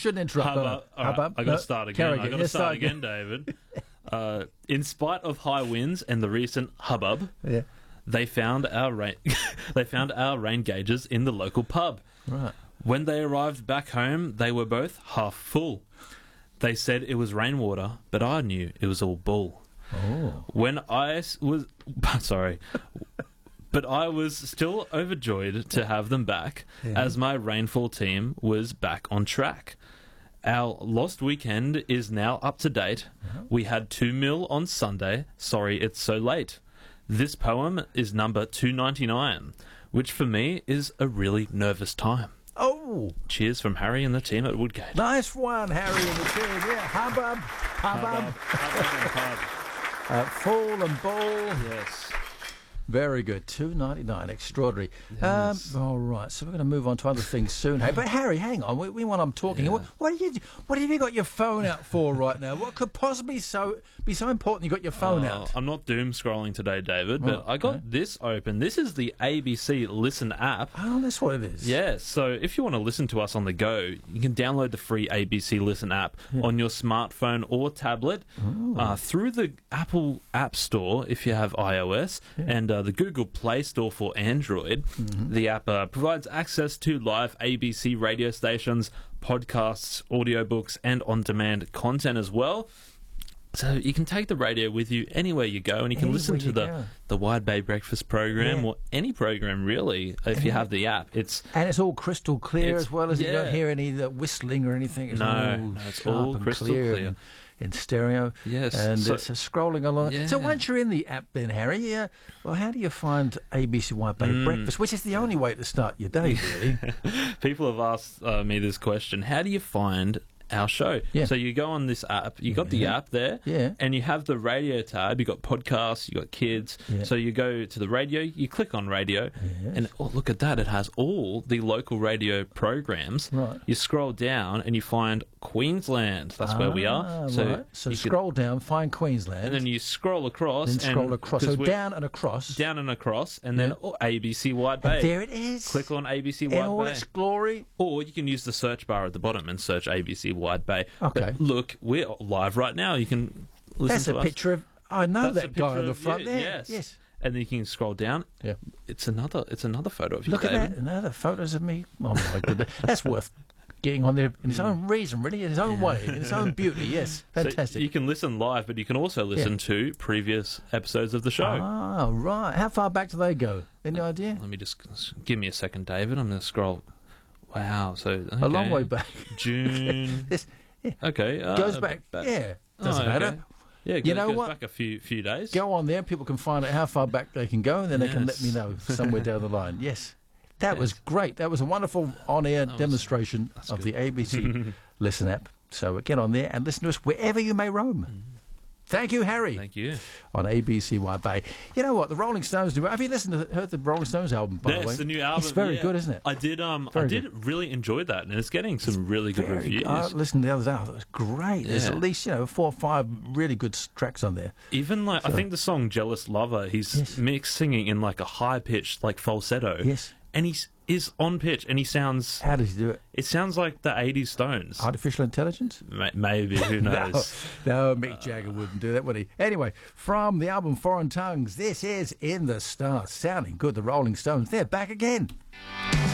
shouldn't interrupt. Hubbub. All right, Hubbub. I got to start again. I got to Yes, start again, David. In spite of high winds and the recent hubbub, Yeah. they found our rain. They found our rain gauges in the local pub. Right. When they arrived back home, they were both half full. They said it was rainwater, but I knew it was all bull. Oh. When I was sorry. But I was still overjoyed to have them back, as my rainfall team was back on track. Our lost weekend is now up to date. We had 2 mil on Sunday. Sorry it's so late. This poem is number 299, which for me is a really nervous time. Oh, Cheers from Harry and the team at Woodgate. nice one, Harry and the team. Yeah, hubbub, hubbub. Full and bull. Yes. Very good. $2.99. Extraordinary. Yes. All right. So we're going to move on to other things soon. Hey, but Harry, hang on. We want I'm talking. Yeah. What have you got your phone out for right now? What could possibly be so important you got your phone out? I'm not doom scrolling today, David, but I got this open. This is the ABC Listen app. Oh, that's what it is. Yeah, so if you want to listen to us on the go, you can download the free ABC Listen app on your smartphone or tablet through the Apple App Store if you have iOS and the Google Play Store for Android. The app provides access to live ABC radio stations, podcasts, audiobooks, and on-demand content as well. So you can take the radio with you anywhere you go, and you can listen to the Wide Bay Breakfast program or any program really if you have the app. It's all crystal clear as well, as you don't yeah. hear any whistling or anything. It's it's all and crystal clear. clear. In stereo, Yes, and so- it's scrolling along. Yeah. So once you're in the app, then Harry, well, how do you find ABC White Bay Breakfast, which is the only way to start your day, really? People have asked me this question: how do you find our show? Yeah. So you go on this app, you got the app there, and you have the radio tab. You got podcasts, you got kids. Yeah. So you go to the radio, you click on radio, and look at that! It has all the local radio programs. Right. You scroll down and you find Queensland. That's where we are. So scroll down, find Queensland, and then you scroll across. then scroll across. So we're down and across. down and across, and then ABC Wide Bay. And there it is. Click on ABC in Wide all Bay. its glory. Or you can use the search bar at the bottom and search ABC Wide Bay. Okay. But look, we're live right now. You can listen That's to a us. picture of. I know That's a that guy picture on the of front you, there. Yes. And then you can scroll down. Yeah. It's another photo of you, Look at David. that. Another photos of me. Oh my goodness. That's worth getting on there in its own reason, really, in its own way, in its own beauty. Yes. Fantastic. So you can listen live, but you can also listen to previous episodes of the show. Ah, right. How far back do they go? Any idea? Let me just give me a second, David. I'm going to scroll. Wow. So A long way back. June. This Okay. goes back. Yeah. Doesn't matter. Okay. Yeah, You know goes what? back a few days. Go on there. People can find out how far back they can go, and then they can let Yes. me know somewhere down the line. Yes. That was great. That was a wonderful on-air demonstration of the ABC Listen app. So get on there and listen to us wherever you may roam. Thank you, Harry. Thank you. On ABC White Bay. You know what? The Rolling Stones do. Have you heard the Rolling Stones album, by the way? Yes, the new album. It's very yeah. good, isn't it? I did. Very I did really enjoy that, and it's getting some really good reviews. I listened the other day. I thought it was great. There's Yeah. at least 4 or 5 really good tracks on there. Even I think the song "Jealous Lover," he's mixed singing in like a high pitched like falsetto. Yes. and he is on pitch, and he sounds. How does he do it? It sounds like the '80s Stones. Artificial intelligence? Maybe, who knows? No, Mick Jagger wouldn't do that, would he? Anyway, from the album Foreign Tongues, this is In the Stars. Sounding good, the Rolling Stones. They're back again.